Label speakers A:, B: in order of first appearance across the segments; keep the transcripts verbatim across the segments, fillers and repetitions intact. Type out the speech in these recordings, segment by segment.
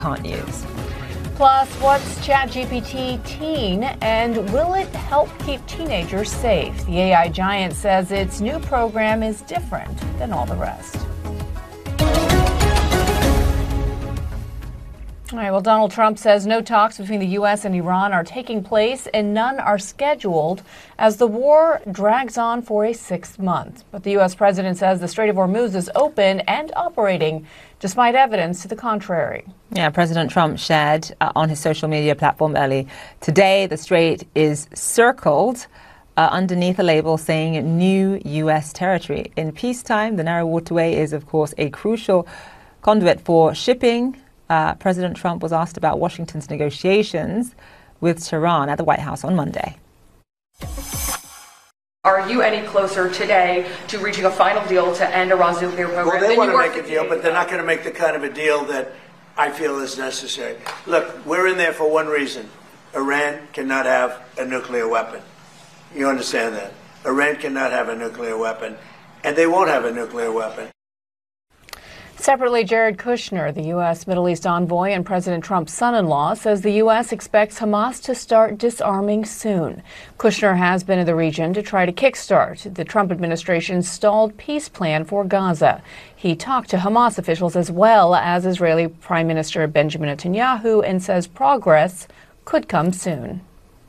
A: News.
B: Plus, what's ChatGPT Teen, and will it help keep teenagers safe? The A I giant says its new program is different than all the rest. All right, well, Donald Trump says no talks between the U S and Iran are taking place and none are scheduled as the war drags on for a sixth month. But the U S president says the Strait of Hormuz is open and operating despite evidence to the contrary.
A: Yeah, President Trump shared uh, on his social media platform early today the strait is circled uh, underneath a label saying new U S territory. In peacetime, the narrow waterway is, of course, a crucial conduit for shipping. Uh, President Trump was asked about Washington's negotiations with Tehran at the White House on Monday.
C: Are you any closer today to reaching a final deal to end Iran's nuclear program?
D: Well, they want to make a deal, but they're not going to make the kind of a deal that I feel is necessary. Look, we're in there for one reason. Iran cannot have a nuclear weapon. You understand that? Iran cannot have a nuclear weapon, and they won't have a nuclear weapon.
B: Separately, Jared Kushner, the U S Middle East envoy and President Trump's son-in-law, says the U S expects Hamas to start disarming soon. Kushner has been in the region to try to kickstart the Trump administration's stalled peace plan for Gaza. He talked to Hamas officials as well as Israeli Prime Minister Benjamin Netanyahu and says progress could come soon.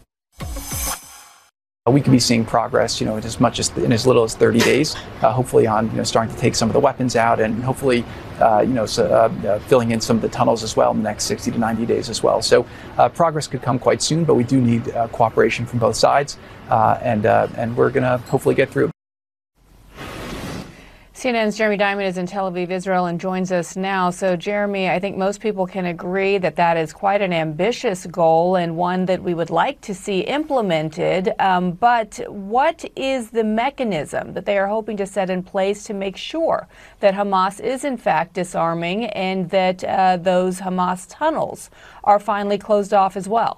E: We could be seeing progress, you know, in as much as in as little as thirty days, uh, hopefully on, you know, starting to take some of the weapons out and hopefully, uh, you know, so, uh, uh, filling in some of the tunnels as well in the next sixty to ninety days as well. So uh, progress could come quite soon, but we do need uh, cooperation from both sides, uh, and uh, and we're going to hopefully get through.
B: C N N's Jeremy Diamond is in Tel Aviv, Israel, and joins us now. So, Jeremy, I think most people can agree that that is quite an ambitious goal and one that we would like to see implemented. Um, but what is the mechanism that they are hoping to set in place to make sure that Hamas is, in fact, disarming and that uh, those Hamas tunnels are finally closed off as well?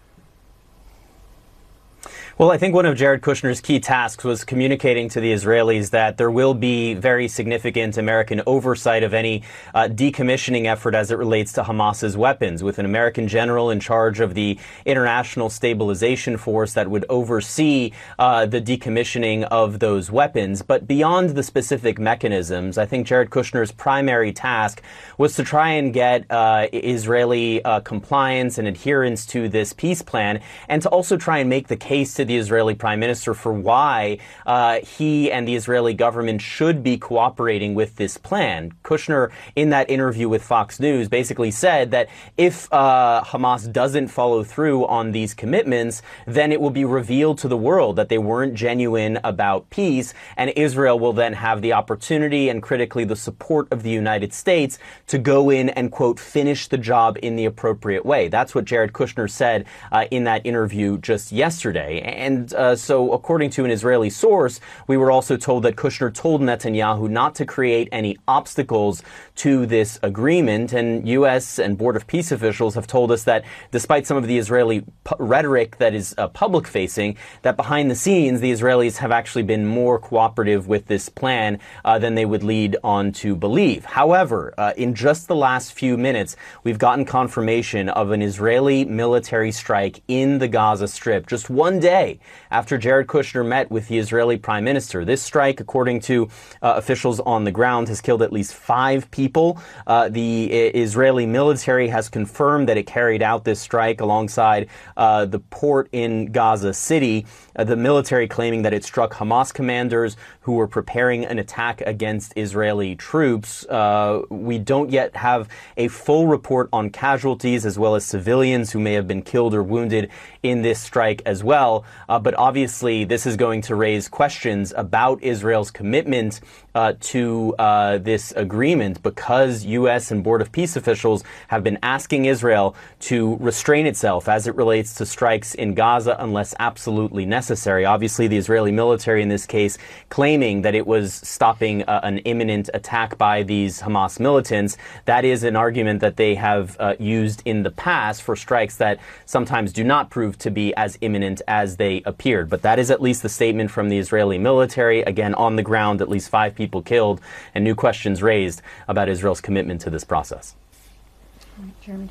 F: Well, I think one of Jared Kushner's key tasks was communicating to the Israelis that there will be very significant American oversight of any uh, decommissioning effort as it relates to Hamas's weapons, with an American general in charge of the International Stabilization Force that would oversee uh, the decommissioning of those weapons. But beyond the specific mechanisms, I think Jared Kushner's primary task was to try and get uh, Israeli uh, compliance and adherence to this peace plan, and to also try and make the case to the Israeli Prime Minister for why uh, he and the Israeli government should be cooperating with this plan. Kushner, in that interview with Fox News, basically said that if uh, Hamas doesn't follow through on these commitments, then it will be revealed to the world that they weren't genuine about peace, and Israel will then have the opportunity and critically the support of the United States to go in and, quote, finish the job in the appropriate way. That's what Jared Kushner said uh, in that interview just yesterday. And uh, so, according to an Israeli source, we were also told that Kushner told Netanyahu not to create any obstacles to this agreement. And U S and Board of Peace officials have told us that despite some of the Israeli pu- rhetoric that is uh, public-facing, that behind the scenes, the Israelis have actually been more cooperative with this plan uh, than they would lead on to believe. However, uh, in just the last few minutes, we've gotten confirmation of an Israeli military strike in the Gaza Strip just one day after Jared Kushner met with the Israeli Prime Minister. This strike, according to uh, officials on the ground, has killed at least five people. Uh, the I- Israeli military has confirmed that it carried out this strike alongside uh, the port in Gaza City. Uh, the military claiming that it struck Hamas commanders who were preparing an attack against Israeli troops. Uh, we don't yet have a full report on casualties as well as civilians who may have been killed or wounded in this strike as well. Uh, but obviously, this is going to raise questions about Israel's commitment uh, to uh, this agreement, because U S and Board of Peace officials have been asking Israel to restrain itself as it relates to strikes in Gaza unless absolutely necessary. Obviously, the Israeli military in this case claiming that it was stopping uh, an imminent attack by these Hamas militants. That is an argument that they have uh, used in the past for strikes that sometimes do not prove to be as imminent as they appeared. But that is at least the statement from the Israeli military. Again, on the ground, at least five people killed, and new questions raised about Israel's commitment to this process.
B: Jeremy